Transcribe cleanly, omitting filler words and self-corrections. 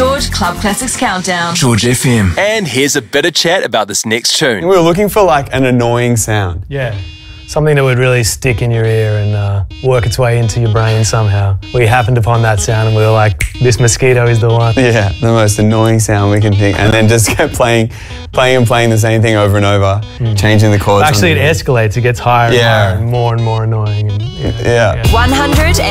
George Club Classics Countdown. George FM. And here's a bit of chat about this next tune. We were looking for like an annoying sound. Yeah. Something that would really stick in your ear and work its way into your brain somehow. We happened upon that sound and we were like, this mosquito is the one. Yeah, the most annoying sound we can think. And then just kept playing the same thing over and over, changing the chords. Actually, it escalates. It gets higher and higher and more annoying. And, yeah. 100